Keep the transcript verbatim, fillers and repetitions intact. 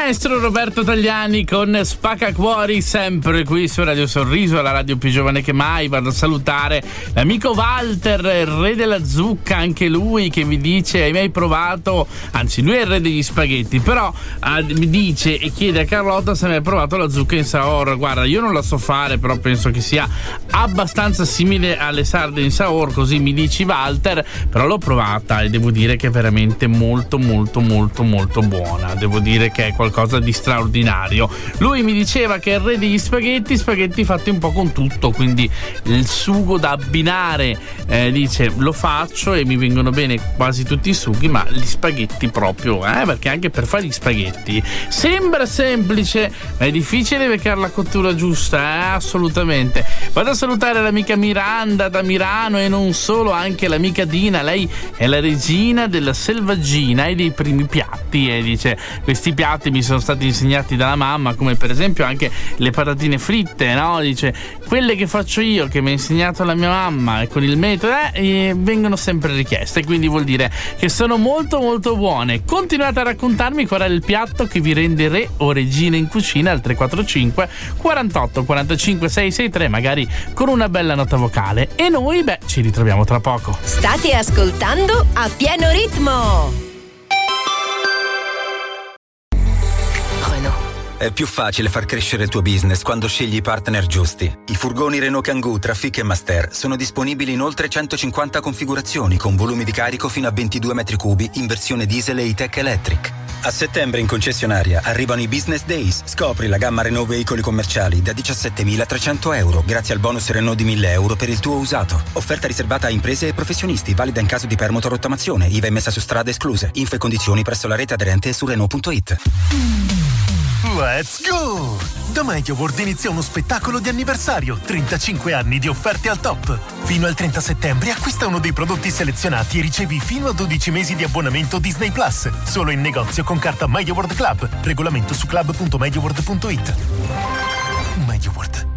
maestro Roberto Tagliani con Spaccacuori, sempre qui su Radio Sorriso, la radio più giovane che mai. Vado a salutare l'amico Walter, il re della zucca, anche lui, che mi dice: hai mai provato, anzi lui è il re degli spaghetti, però eh, mi dice e chiede a Carlotta se hai mai provato la zucca in saor. Guarda, io non la so fare, però penso che sia abbastanza simile alle sarde in saor, così mi dici Walter, però l'ho provata e devo dire che è veramente molto molto molto molto buona. Devo dire che è qualcosa di straordinario. Lui mi diceva che è il re degli spaghetti, spaghetti fatti un po' con tutto, quindi il sugo da abbinare, eh, dice lo faccio e mi vengono bene quasi tutti i sughi, ma gli spaghetti proprio, eh, perché anche per fare gli spaghetti sembra semplice, ma è difficile beccare la cottura giusta, eh, assolutamente. Vado a salutare l'amica Miranda da Milano e non solo, anche l'amica Dina, lei è la regina della selvaggina e dei primi piatti, e dice questi piatti mi sono stati insegnati dalla mamma, come per esempio anche le patatine fritte, no? Dice quelle che faccio io, che mi ha insegnato la mia mamma e con il metodo eh, vengono sempre richieste, quindi vuol dire che sono molto molto buone. Continuate a raccontarmi qual è il piatto che vi rende re o regina in cucina al tre quattro cinque quarantotto quarantacinque seicentosessantatré, magari con una bella nota vocale, e noi beh ci ritroviamo tra poco. State ascoltando A Pieno Ritmo. È più facile far crescere il tuo business quando scegli i partner giusti. I furgoni Renault Kangoo Trafic e Master sono disponibili in oltre centocinquanta configurazioni con volumi di carico fino a ventidue metri cubi in versione diesel e E-Tech Electric. A settembre in concessionaria arrivano i Business Days. Scopri la gamma Renault veicoli commerciali da diciassettemilatrecento euro grazie al bonus Renault di mille euro per il tuo usato. Offerta riservata a imprese e professionisti, valida in caso di permuta o rottamazione. I V A messa su strada escluse. Info e condizioni presso la rete aderente su Renault punto it. Let's go! Da MediaWorld inizia uno spettacolo di anniversario, trentacinque anni di offerte al top. Fino al trenta settembre acquista uno dei prodotti selezionati e ricevi fino a dodici mesi di abbonamento Disney Plus. Solo in negozio con carta MediaWorld Club. Regolamento su club punto mediaworld punto it. MediaWorld.